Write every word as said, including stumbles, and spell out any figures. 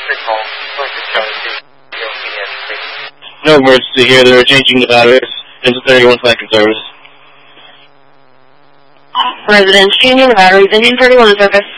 No emergency here. They're changing the batteries. Engine thirty-one flanking service. Residents changing the batteries. Engine thirty-one in service.